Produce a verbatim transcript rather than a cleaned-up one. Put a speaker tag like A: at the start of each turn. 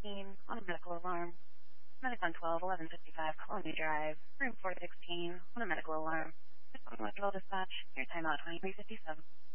A: fifteen on a medical alarm. Medic one twelve, eleven fifty-five, Colony Drive, room four sixteen on a medical alarm. Electrical dispatch, your timeout twenty-three fifty-seven.